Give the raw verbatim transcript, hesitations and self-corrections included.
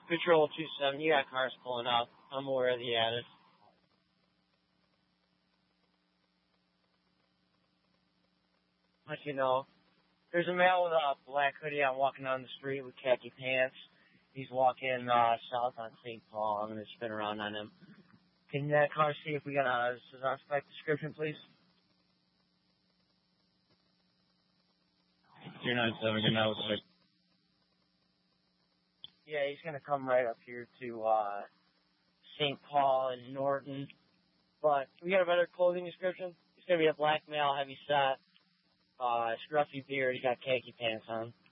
Patrol two seven, you got cars pulling up. I'm aware of the address. Let you know. There's a male with a black hoodie out walking down the street with khaki pants. He's walking uh, south on Saint Paul. I'm going to spin around on him. Can that car see if we got a suspect description, please? two nine seven, good night with the Yeah, he's going to come right up here to uh, Saint Paul and Norton. But we got a better clothing description. He's going to be a black male, heavy set, uh, scruffy beard. He's got khaki pants on.